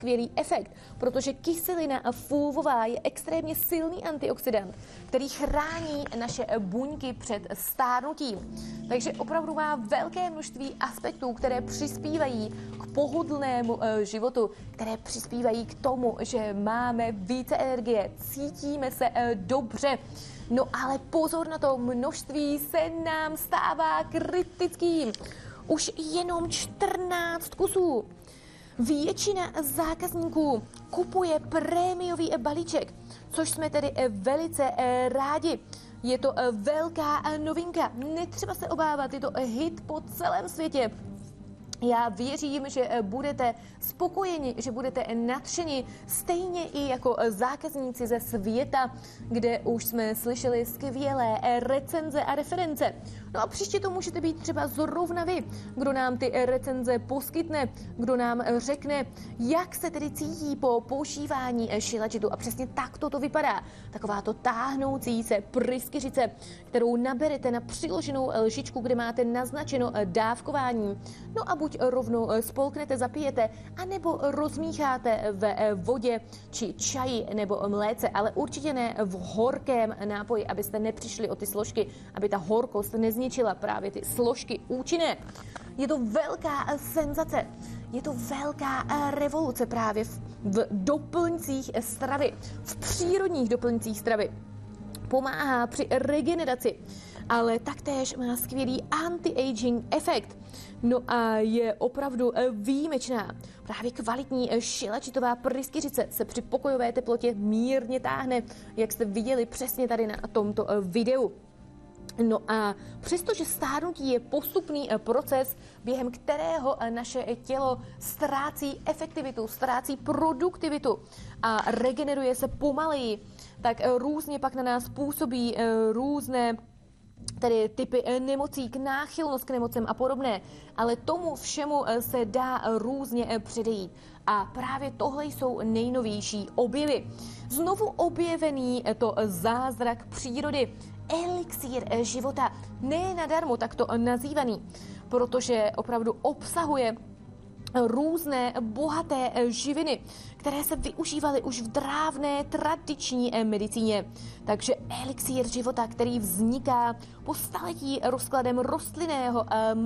skvělý efekt, protože kyselina fulvová je extrémně silný antioxidant, který chrání naše buňky před stárnutím. Takže opravdu má velké množství aspektů, které přispívají k pohodlnému životu, které přispívají k tomu, že máme více energie, cítíme se dobře. No ale pozor na to, množství se nám stává kritickým. Už jenom 14 kusů. Většina zákazníků kupuje prémiový balíček, což jsme tedy velice rádi. Je to velká novinka, netřeba se obávat, je to hit po celém světě. Já věřím, že budete spokojeni, že budete nadšeni, stejně i jako zákazníci ze světa, kde už jsme slyšeli skvělé recenze a reference. No a příště to můžete být třeba zrovna vy, kdo nám ty recenze poskytne, kdo nám řekne, jak se tedy cítí po používání Shilajit. A přesně tak to vypadá. Takováto táhnoucí se pryskyřice, kterou naberete na přiloženou lžičku, kde máte naznačeno dávkování. No a buď rovnou spolknete, zapijete, anebo rozmícháte ve vodě či čaji nebo mléce, ale určitě ne v horkém nápoji, abyste nepřišli o ty složky, aby ta horkost nezničila právě ty složky účinné. Je to velká senzace, je to velká revoluce právě v doplňcích stravy, v přírodních doplňcích stravy. Pomáhá při regeneraci, ale taktéž má skvělý anti-aging efekt. No a je opravdu výjimečná. Právě kvalitní šilačitová pryskyřice se při pokojové teplotě mírně táhne, jak jste viděli přesně tady na tomto videu. No a přestože stárnutí je postupný proces, během kterého naše tělo ztrácí efektivitu, ztrácí produktivitu a regeneruje se pomaleji, tak různě pak na nás působí různé tedy typy nemocí, náchylnost k nemocem a podobné, ale tomu všemu se dá různě předejít. A právě tohle jsou nejnovější objevy. Znovu objevený to zázrak přírody, elixír života, ne nadarmo takto nazývaný, protože opravdu obsahuje různé bohaté živiny, které se využívaly už v dávné tradiční medicíně. Takže elixír života, který vzniká po staletí rozkladem rostlinného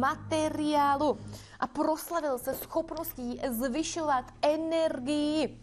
materiálu a proslavil se schopností zvyšovat energii.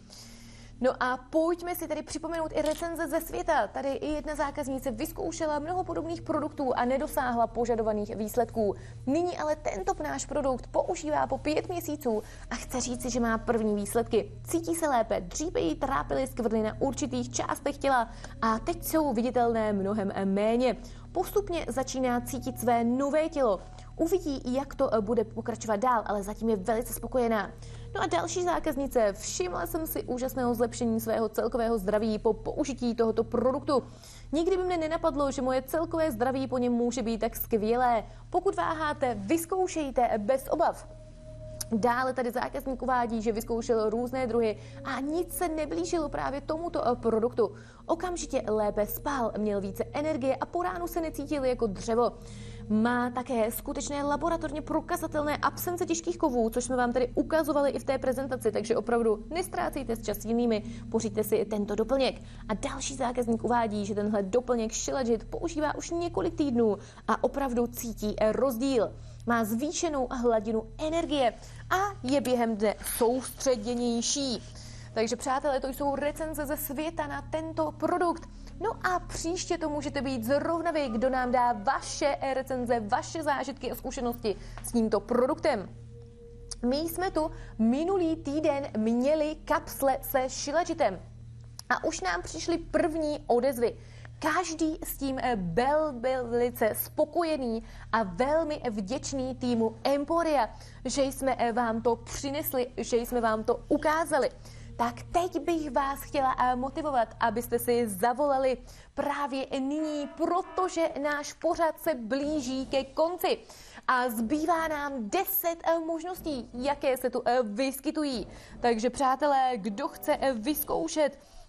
No a pojďme si tedy připomenout i recenze ze světa. Tady i jedna zákaznice vyzkoušela mnoho podobných produktů a nedosáhla požadovaných výsledků. Nyní ale tento náš produkt používá po 5 měsíců a chce říci, že má první výsledky. Cítí se lépe, dříve jí trápily skvrny na určitých částech těla a teď jsou viditelné mnohem méně. Postupně začíná cítit své nové tělo. Uvidí, jak to bude pokračovat dál, ale zatím je velice spokojená. No a další zákaznice, všimla jsem si úžasného zlepšení svého celkového zdraví po použití tohoto produktu. Nikdy by mne nenapadlo, že moje celkové zdraví po něm může být tak skvělé. Pokud váháte, vyzkoušejte bez obav. Dále tady zákazník uvádí, že vyzkoušel různé druhy a nic se neblížilo právě tomuto produktu. Okamžitě lépe spal, měl více energie a po ránu se necítil jako dřevo. Má také skutečné laboratorně prokazatelné absence těžkých kovů, což jsme vám tady ukazovali i v té prezentaci, takže opravdu nestrácejte čas jinými, pořiďte si tento doplněk. A další zákazník uvádí, že tenhle doplněk Shilajit používá už několik týdnů a opravdu cítí rozdíl. Má zvýšenou hladinu energie a je během dne soustředěnější. Takže přátelé, to jsou recenze ze světa na tento produkt. No a příště to můžete být zrovna vy, kdo nám dá vaše recenze, vaše zážitky a zkušenosti s tímto produktem. My jsme tu minulý týden měli kapsle se Shilajitem a už nám přišly první odezvy. Každý s tím byl velice spokojený a velmi vděčný týmu Emporia, že jsme vám to přinesli, že jsme vám to ukázali. Tak teď bych vás chtěla motivovat, abyste si zavolali právě nyní, protože náš pořad se blíží ke konci a zbývá nám 10 možností, jaké se tu vyskytují. Takže přátelé, kdo chce vyzkoušet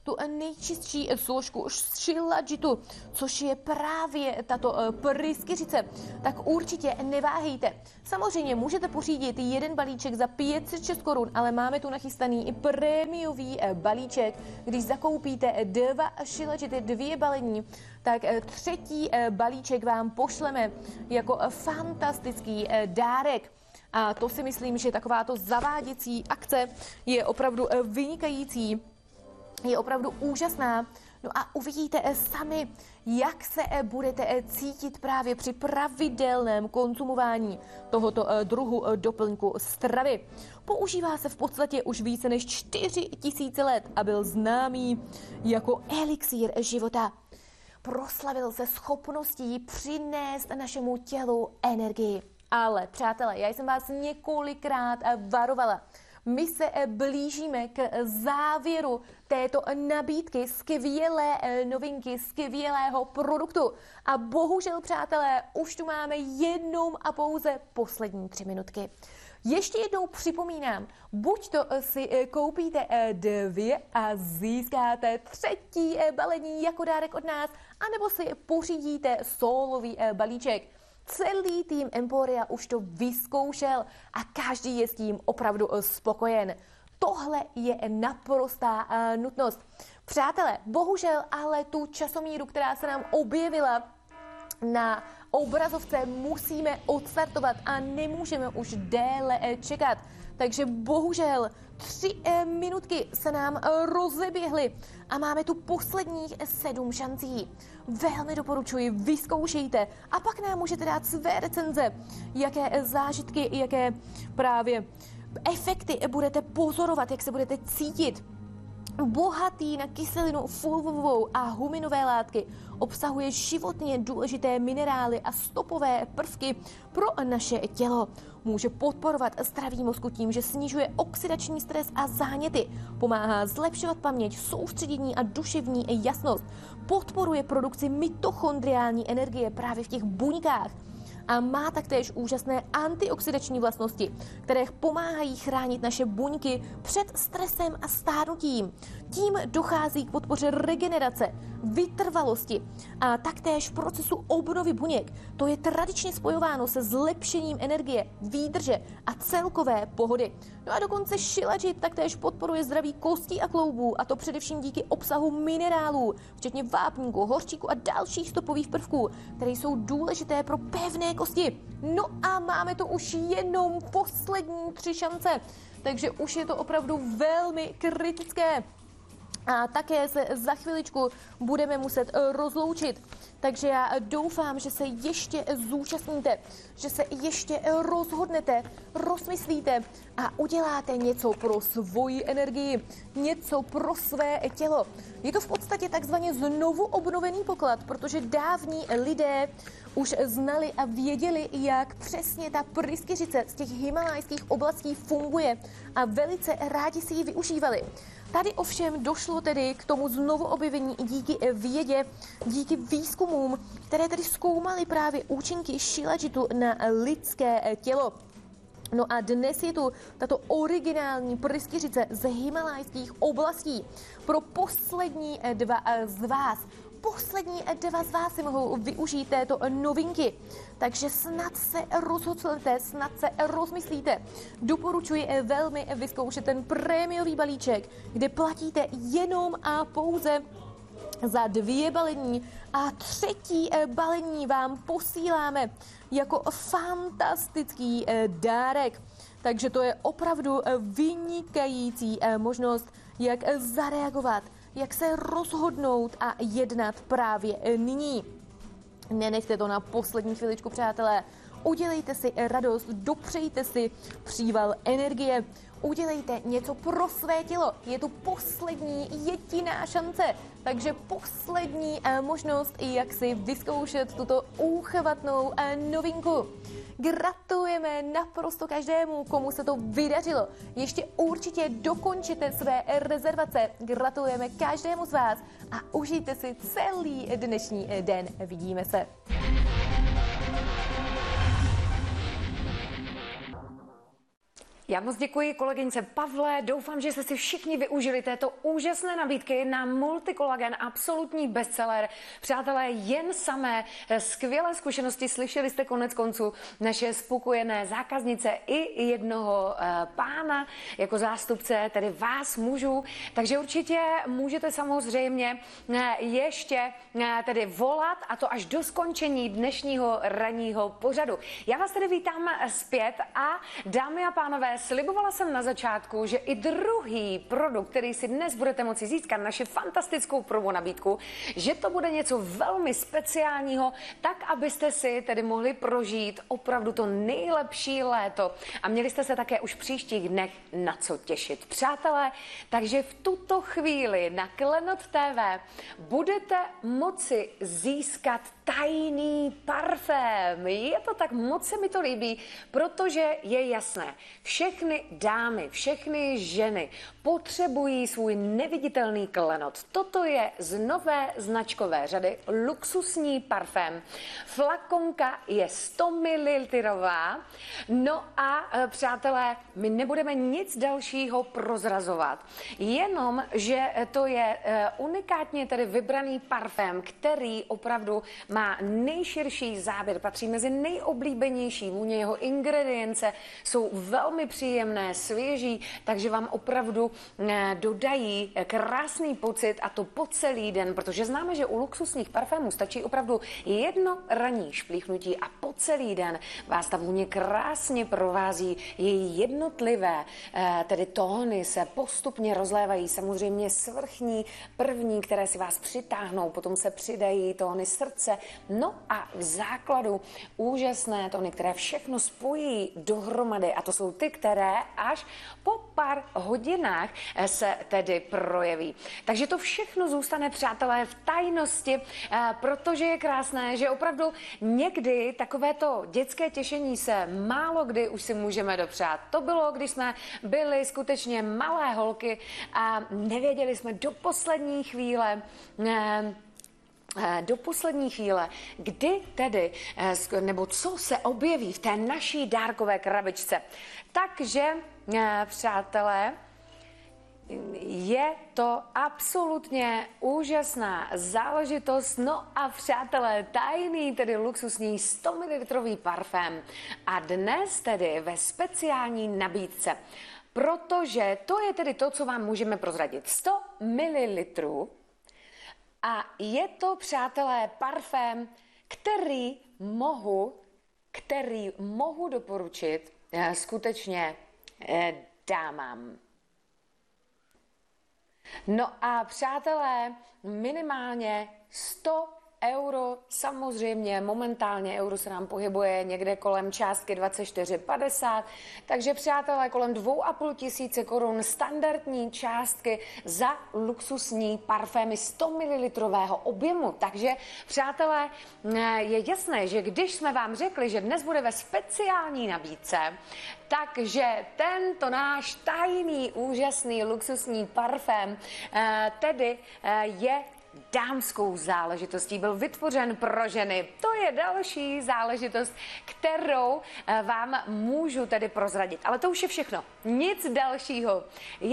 tu nejčistší složku Shilajit, což je právě tato pryskyřice, tak určitě neváhejte. Samozřejmě můžete pořídit jeden balíček za 506 korun, ale máme tu nachystaný i prémiový balíček. Když zakoupíte 2 Shilajity, 2 balení, tak třetí balíček vám pošleme jako fantastický dárek. A to si myslím, že takováto zaváděcí akce je opravdu vynikající, je opravdu úžasná. No a uvidíte sami, jak se budete cítit právě při pravidelném konzumování tohoto druhu doplňku stravy. Používá se v podstatě už více než 4000 let a byl známý jako elixír života. Proslavil se schopností přinést našemu tělu energii. Ale přátelé, já jsem vás několikrát varovala. My se blížíme k závěru této nabídky skvělé novinky, skvělého produktu. A bohužel, přátelé, už tu máme jenom a pouze poslední 3 minutky. Ještě jednou připomínám, buď to si koupíte 2 a získáte třetí balení jako dárek od nás, anebo si pořídíte sólový balíček. Celý tým Emporia už to vyzkoušel a každý je s tím opravdu spokojen. Tohle je naprostá nutnost. Přátelé, bohužel ale tu časomíru, která se nám objevila na obrazovce, musíme odstartovat a nemůžeme už déle čekat. Takže bohužel 3 minutky se nám rozeběhly a máme tu posledních 7 šancí. Velmi doporučuji, vyzkoušejte a pak nám můžete dát své recenze, jaké zážitky, jaké právě efekty budete pozorovat, jak se budete cítit. Bohatý na kyselinu fulvovou a huminové látky, obsahuje životně důležité minerály a stopové prvky pro naše tělo. Může podporovat zdraví mozku tím, že snižuje oxidační stres a záněty, pomáhá zlepšovat paměť, soustředění a duševní jasnost, podporuje produkci mitochondriální energie právě v těch buňkách a má taktéž úžasné antioxidační vlastnosti, které pomáhají chránit naše buňky před stresem a stárnutím. Tím dochází k podpoře regenerace, vytrvalosti a taktéž v procesu obnovy buněk. To je tradičně spojováno se zlepšením energie, výdrže a celkové pohody. No a dokonce Shilajit taktéž podporuje zdraví kostí a kloubů, a to především díky obsahu minerálů, včetně vápníku, hořčíku a dalších stopových prvků, které jsou důležité pro pevné kosti. No a máme tu už jenom poslední 3 šance, takže už je to opravdu velmi kritické. A také se za chviličku budeme muset rozloučit. Takže já doufám, že se ještě zúčastníte, že se ještě rozhodnete, rozmyslíte a uděláte něco pro svoji energii, něco pro své tělo. Je to v podstatě takzvaně znovu obnovený poklad, protože dávní lidé už znali a věděli, jak přesně ta pryskyřice z těch himalajských oblastí funguje a velice rádi si ji využívali. Tady ovšem došlo tedy k tomu znovu objevení díky vědě, díky výzkumům, které tedy zkoumaly právě účinky Shilajitu na lidské tělo. No a dnes je tu tato originální pryskyřice z himalajských oblastí. Pro poslední 2 z vás si mohou využít této novinky. Takže snad se rozhodnete, snad se rozmyslíte. Doporučuji velmi vyzkoušet ten prémiový balíček, kde platíte jenom a pouze za 2 balení a třetí balení vám posíláme jako fantastický dárek. Takže to je opravdu vynikající možnost, jak zareagovat, jak se rozhodnout a jednat právě nyní. Nenechte to na poslední chviličku, přátelé. Udělejte si radost, dopřejte si příval energie, udělejte něco pro své tělo. Je tu poslední jediná šance, takže poslední možnost, jak si vyzkoušet tuto úchvatnou novinku. Gratulujeme naprosto každému, komu se to vydařilo. Ještě určitě dokončete své rezervace. Gratulujeme každému z vás a užijte si celý dnešní den. Vidíme se. Já moc děkuji kolegyňce Pavle, doufám, že jste si všichni využili této úžasné nabídky na Multikolagen, absolutní bestseller. Přátelé, jen samé skvělé zkušenosti, slyšeli jste konec konců naše spokojené zákaznice i jednoho pána jako zástupce, tedy vás mužů, takže určitě můžete samozřejmě ještě tedy volat, a to až do skončení dnešního ranního pořadu. Já vás tedy vítám zpět a dámy a pánové, slibovala jsem na začátku, že i druhý produkt, který si dnes budete moci získat, naši fantastickou promo nabídku, že to bude něco velmi speciálního, tak abyste si tedy mohli prožít opravdu to nejlepší léto a měli jste se také už v příštích dnech na co těšit. Přátelé, takže v tuto chvíli na Klenot TV budete moci získat tajný parfém. Je to tak, moc se mi to líbí, protože je jasné, všechny dámy, všechny ženy potřebují svůj neviditelný klenot. Toto je z nové značkové řady luxusní parfém. Flakonka je 100 ml. No a přátelé, my nebudeme nic dalšího prozrazovat. Jenom, že to je unikátně tedy vybraný parfém, který opravdu má nejširší záběr, patří mezi nejoblíbenější vůně, jeho ingredience jsou velmi příjemné, svěží, takže vám opravdu dodají krásný pocit a to po celý den, protože známe, že u luxusních parfémů stačí opravdu jedno ranní šplíchnutí a po celý den vás ta vůně krásně provází. Její jednotlivé tedy tóny se postupně rozlévají, samozřejmě svrchní první, které si vás přitáhnou, potom se přidají tóny srdce, no a v základu úžasné tóny, které všechno spojí dohromady a to jsou ty, které až po pár hodinách se tedy projeví. Takže to všechno zůstane, přátelé, v tajnosti, protože je krásné, že opravdu někdy takovéto dětské těšení se málo kdy už si můžeme dopřát. To bylo, když jsme byli skutečně malé holky a nevěděli jsme do poslední chvíle, kdy tedy, nebo co se objeví v té naší dárkové krabičce. Takže, přátelé, je to absolutně úžasná záležitost. No a přátelé, tajný, tedy luxusní 100 ml parfém. A dnes tedy ve speciální nabídce, protože to je tedy to, co vám můžeme prozradit. 100 ml. A je to, přátelé, parfém, který mohu doporučit skutečně dámám. No a přátelé, minimálně 100 euro, samozřejmě momentálně euro se nám pohybuje někde kolem částky 24,50, takže přátelé, kolem 2,5 tisíce korun standardní částky za luxusní parfémy 100 ml objemu. Takže přátelé, je jasné, že když jsme vám řekli, že dnes bude ve speciální nabídce, takže tento náš tajný, úžasný, luxusní parfém tedy je dámskou záležitostí, byl vytvořen pro ženy. To je další záležitost, kterou vám můžu tedy prozradit. Ale to už je všechno. Nic dalšího.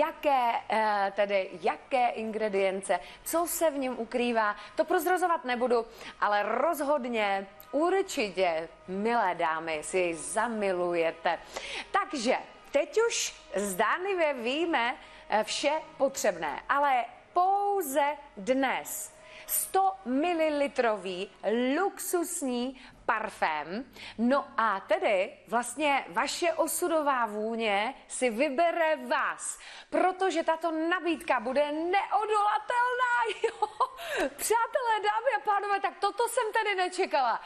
Jaké ingredience, co se v něm ukrývá, to prozrazovat nebudu, ale rozhodně, určitě, milé dámy, si jej zamilujete. Takže teď už zdánlivě víme vše potřebné, ale pouze dnes 100 ml luxusní parfém. No a tedy vlastně vaše osudová vůně si vybere vás, protože tato nabídka bude neodolatelná. Jo. Přátelé, dámy a pánové, tak toto jsem tady nečekala.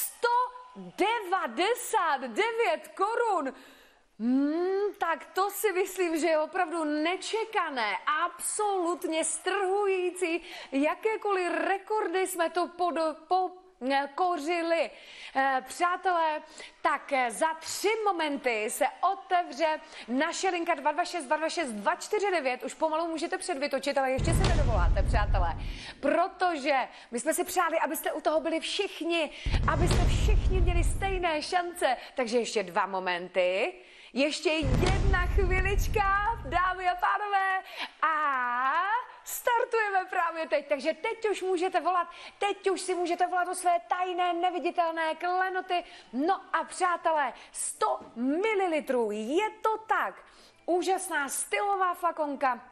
199 korun. Tak to si myslím, že je opravdu nečekané, absolutně strhující. Jakékoliv rekordy jsme to kořili. Přátelé, tak za 3 momenty se otevře naše linka 226 226 249. Už pomalu můžete předvytočit, ale ještě se nedovoláte, přátelé. Protože my jsme si přáli, abyste u toho byli všichni, abyste všichni měli stejné šance. Takže ještě 2 momenty. Ještě jedna chvilička, dámy a pánové, a startujeme právě teď. Takže teď už můžete volat, teď už si můžete volat o své tajné, neviditelné klenoty. No a přátelé, 100 ml, je to tak. Úžasná stylová flakonka